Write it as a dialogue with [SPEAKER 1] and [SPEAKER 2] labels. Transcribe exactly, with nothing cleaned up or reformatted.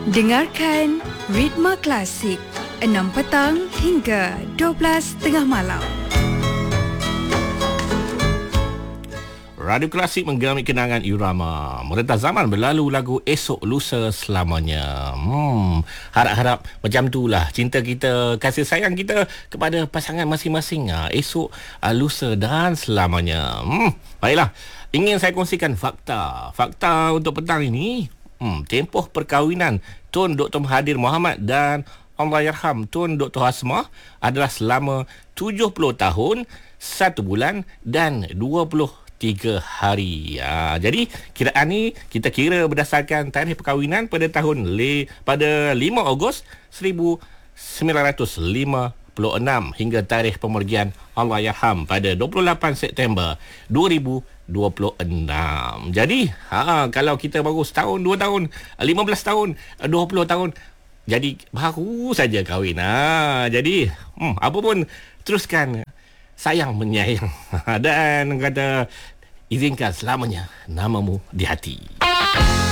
[SPEAKER 1] Dengarkan Ritma Klasik enam petang hingga dua belas tengah malam.
[SPEAKER 2] Radio Klasik menggamit kenangan irama merentas zaman berlalu lagu Esok Lusa Selamanya. Hmm, harap-harap macam itulah cinta kita, kasih sayang kita kepada pasangan masing-masing. Ha, esok, uh, lusa dan selamanya. Hmm, baiklah, ingin saya kongsikan fakta. Fakta untuk petang ini, hmm, tempoh perkahwinan Tun Doktor Mahathir Mohamad dan Allahyarham Tun Doktor Hasmah adalah selama tujuh puluh tahun, satu bulan dan dua puluh tiga hari. Ha, jadi kiraan ni kita kira berdasarkan tarikh perkahwinan pada tahun le, pada lima Ogos seribu sembilan ratus lima puluh enam hingga tarikh pemergian Allahyarham pada dua puluh lapan September dua ribu dua puluh enam. Jadi ha, kalau kita baru setahun, dua tahun, lima belas tahun, dua puluh tahun, jadi baru saja kahwin. Ha, jadi hmm, apa pun teruskan sayang menyayang dan kata izinkan selamanya namamu di hati.